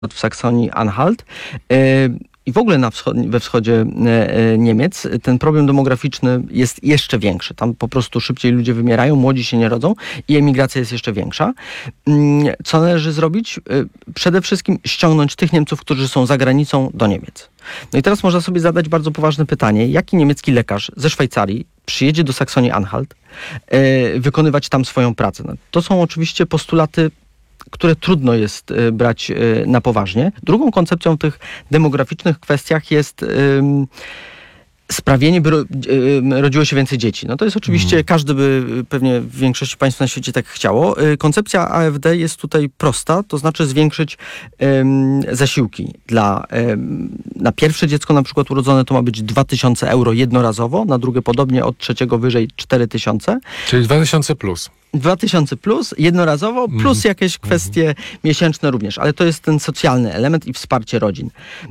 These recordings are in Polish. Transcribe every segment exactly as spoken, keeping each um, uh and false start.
w Saksonii-Anhalt i w ogóle na wschod- we wschodzie Niemiec ten problem demograficzny jest jeszcze większy. Tam po prostu szybciej ludzie wymierają, młodzi się nie rodzą i emigracja jest jeszcze większa. Co należy zrobić? Przede wszystkim ściągnąć tych Niemców, którzy są za granicą, do Niemiec. No i teraz można sobie zadać bardzo poważne pytanie, jaki niemiecki lekarz ze Szwajcarii przyjedzie do Saksonii-Anhalt wykonywać tam swoją pracę. No, to są oczywiście postulaty, które trudno jest y, brać y, na poważnie. Drugą koncepcją w tych demograficznych kwestiach jest y, sprawienie, by ro, y, rodziło się więcej dzieci. No to jest oczywiście, mm. każdy by, pewnie w większości państw na świecie tak chciało. Y, koncepcja A F D jest tutaj prosta, to znaczy zwiększyć y, zasiłki. Dla, y, na pierwsze dziecko na przykład urodzone to ma być dwa tysiące euro jednorazowo, na drugie podobnie, od trzeciego wyżej cztery tysiące. Czyli dwa tysiące plus. dwa tysiące plus, jednorazowo, plus mm. jakieś kwestie mm. miesięczne również, ale to jest ten socjalny element i wsparcie rodzin.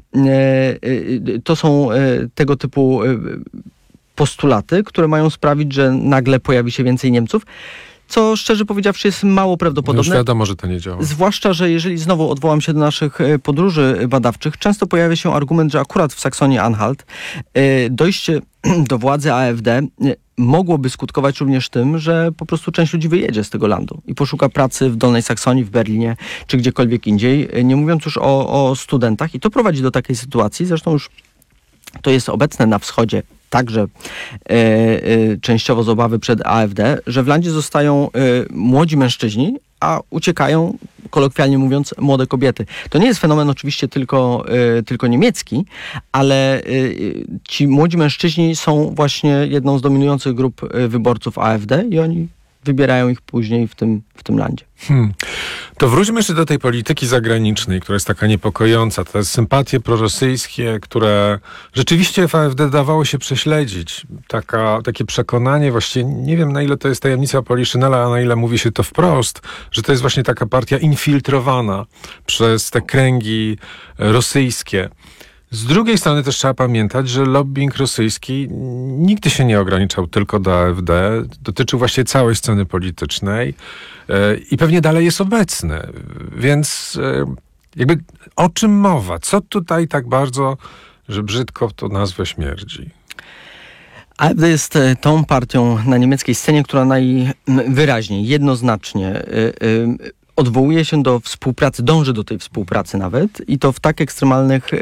To są tego typu postulaty, które mają sprawić, że nagle pojawi się więcej Niemców, co szczerze powiedziawszy jest mało prawdopodobne. Już wiadomo, że to nie działa. Zwłaszcza, że jeżeli znowu odwołam się do naszych podróży badawczych, często pojawia się argument, że akurat w Saksonii-Anhalt dojście do władzy A F D mogłoby skutkować również tym, że po prostu część ludzi wyjedzie z tego landu i poszuka pracy w Dolnej Saksonii, w Berlinie, czy gdziekolwiek indziej, nie mówiąc już o, o studentach. I to prowadzi do takiej sytuacji, zresztą już to jest obecne na wschodzie, także e, e, częściowo z obawy przed A F D, że w landzie zostają e, młodzi mężczyźni, a uciekają, kolokwialnie mówiąc, młode kobiety. To nie jest fenomen oczywiście tylko, y, tylko niemiecki, ale y, ci młodzi mężczyźni są właśnie jedną z dominujących grup y, wyborców A F D i oni wybierają ich później w tym, w tym landzie. Hmm. To wróćmy jeszcze do tej polityki zagranicznej, która jest taka niepokojąca. Te sympatie prorosyjskie, które rzeczywiście w A F D dawało się prześledzić. Taka, takie przekonanie, właściwie nie wiem, na ile to jest tajemnica Poliszynela, a na ile mówi się to wprost, że to jest właśnie taka partia infiltrowana przez te kręgi rosyjskie. Z drugiej strony też trzeba pamiętać, że lobbying rosyjski nigdy się nie ograniczał tylko do A F D. Dotyczył właśnie całej sceny politycznej i pewnie dalej jest obecny. Więc jakby o czym mowa? Co tutaj tak bardzo, że brzydko to nazwę, śmierdzi? A F D jest tą partią na niemieckiej scenie, która najwyraźniej, jednoznacznie odwołuje się do współpracy, dąży do tej współpracy nawet i to w tak ekstremalnych y,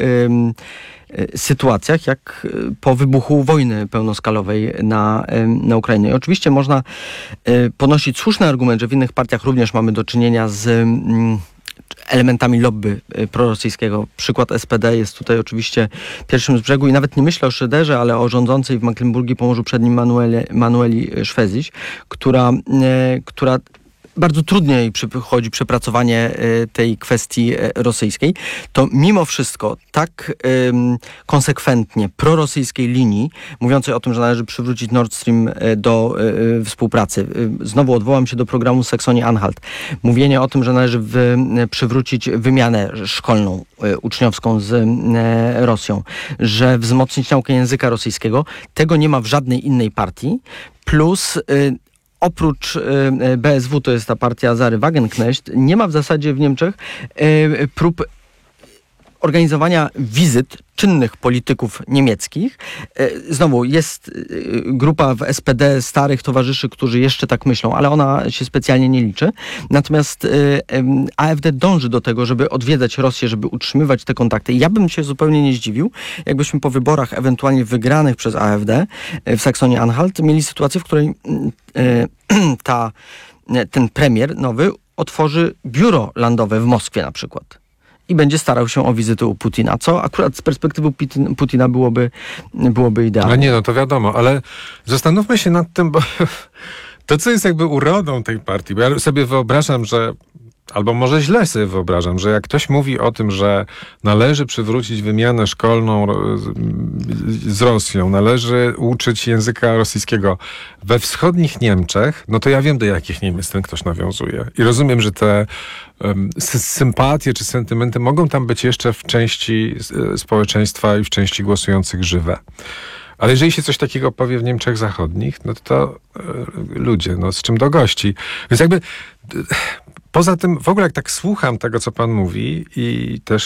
y, sytuacjach, jak po wybuchu wojny pełnoskalowej na, y, na Ukrainie. I oczywiście można y, ponosić słuszny argument, że w innych partiach również mamy do czynienia z y, elementami lobby y, prorosyjskiego. Przykład S P D jest tutaj oczywiście pierwszym z brzegu i nawet nie myślę o Schröderze, ale o rządzącej w Mecklenburgii Pomorzu Przednim Manueli, Manueli Schwesig, która, y, która bardzo trudno jej przychodzi przepracowanie tej kwestii rosyjskiej, to mimo wszystko tak ym, konsekwentnie prorosyjskiej linii, mówiącej o tym, że należy przywrócić Nord Stream do y, współpracy. Y, znowu odwołam się do programu Saksonii-Anhalt. Mówienie o tym, że należy wy, przywrócić wymianę szkolną, y, uczniowską z y, Rosją, że wzmocnić naukę języka rosyjskiego, tego nie ma w żadnej innej partii, plus y, oprócz B S W, to jest ta partia Sary Wagenknecht, nie ma w zasadzie w Niemczech prób organizowania wizyt czynnych polityków niemieckich. Znowu jest grupa w S P D starych towarzyszy, którzy jeszcze tak myślą, ale ona się specjalnie nie liczy. Natomiast A F D dąży do tego, żeby odwiedzać Rosję, żeby utrzymywać te kontakty. Ja bym się zupełnie nie zdziwił, jakbyśmy po wyborach ewentualnie wygranych przez A F D w Saksonii-Anhalt mieli sytuację, w której ta, ten premier nowy otworzy biuro landowe w Moskwie na przykład. I będzie starał się o wizytę u Putina, co akurat z perspektywy Putina byłoby, byłoby idealne. Ale nie, no to wiadomo, ale zastanówmy się nad tym, bo to, co jest jakby urodą tej partii, bo ja sobie wyobrażam, że albo może źle sobie wyobrażam, że jak ktoś mówi o tym, że należy przywrócić wymianę szkolną z Rosją, należy uczyć języka rosyjskiego we wschodnich Niemczech, no to ja wiem, do jakich Niemiec ten ktoś nawiązuje. I rozumiem, że te um, sympatie czy sentymenty mogą tam być jeszcze w części społeczeństwa i w części głosujących żywe. Ale jeżeli się coś takiego powie w Niemczech Zachodnich, no to, to e, ludzie, no z czym do gości. Więc jakby... Poza tym, w ogóle jak tak słucham tego, co pan mówi i też